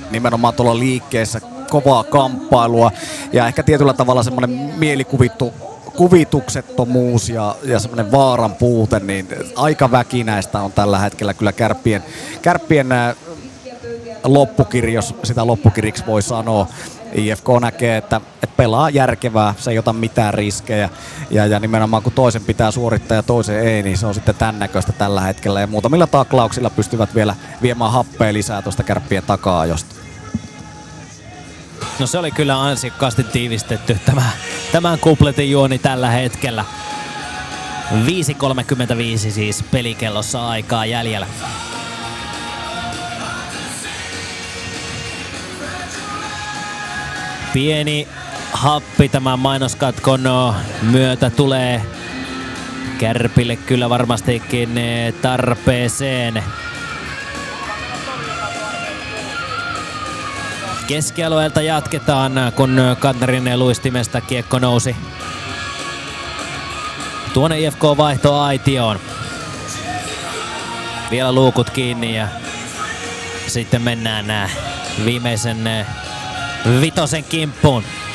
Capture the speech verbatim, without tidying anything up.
nimenomaan tuolla liikkeessä kovaa kamppailua ja ehkä tietyllä tavalla semmoinen mielikuvittu kuvituksettomuus ja, ja semmoinen vaaran puute, niin aika väkinäistä on tällä hetkellä kyllä kärppien, kärppien loppukiri, jos sitä loppukiriksi voi sanoa. I F K näkee, että, että pelaa järkevää, se ei ota mitään riskejä ja, ja nimenomaan kun toisen pitää suorittaa ja toisen ei, niin se on sitten tämän näköistä tällä hetkellä ja muutamilla taklauksilla pystyvät vielä viemään happea lisää tuosta kärppien taka-ajosta. No se oli kyllä ansiokkaasti tiivistetty tämä, tämän kupletin juoni tällä hetkellä. viisi kolmekymmentäviisi siis pelikellossa aikaa jäljellä. Pieni happi tämän mainoskatkon myötä tulee Kärpille kyllä varmastikin tarpeeseen. Keskialueelta jatketaan, kun Kantarinen luistimesta kiekko nousi tuonne I F K-vaihto aitioon. Vielä luukut kiinni ja sitten mennään viimeisen vitosen kimppuun.